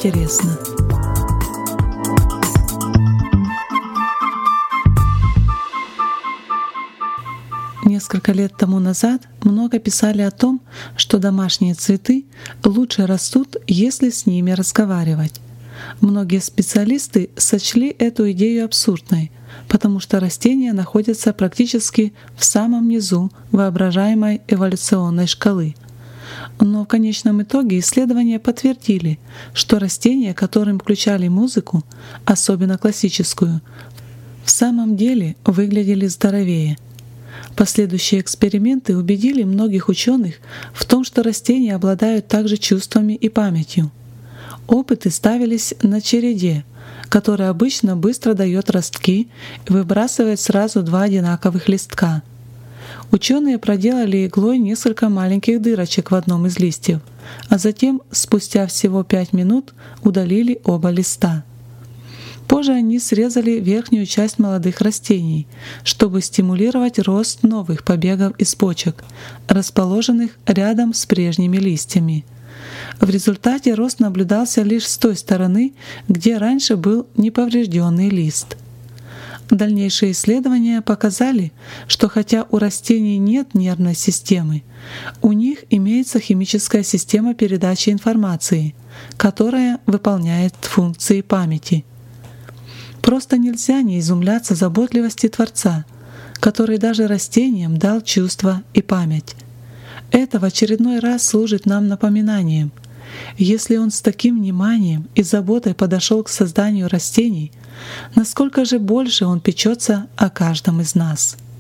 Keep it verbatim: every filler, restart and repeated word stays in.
интересно. Несколько лет тому назад много писали о том, что домашние цветы лучше растут, если с ними разговаривать. Многие специалисты сочли эту идею абсурдной, потому что растения находятся практически в самом низу воображаемой эволюционной шкалы. Но в конечном итоге исследования подтвердили, что растения, которым включали музыку, особенно классическую, в самом деле выглядели здоровее. Последующие эксперименты убедили многих ученых в том, что растения обладают также чувствами и памятью. Опыты ставились на череде, которая обычно быстро дает ростки и выбрасывает сразу два одинаковых листка. Ученые проделали иглой несколько маленьких дырочек в одном из листьев, а затем, спустя всего пять минут, удалили оба листа. Позже они срезали верхнюю часть молодых растений, чтобы стимулировать рост новых побегов из почек, расположенных рядом с прежними листьями. В результате рост наблюдался лишь с той стороны, где раньше был неповрежденный лист. Дальнейшие исследования показали, что хотя у растений нет нервной системы, у них имеется химическая система передачи информации, которая выполняет функции памяти. Просто нельзя не изумляться заботливости Творца, который даже растениям дал чувства и память. Это в очередной раз служит нам напоминанием. Если Он с таким вниманием и заботой подошел к созданию растений, насколько же больше Он печется о каждом из нас.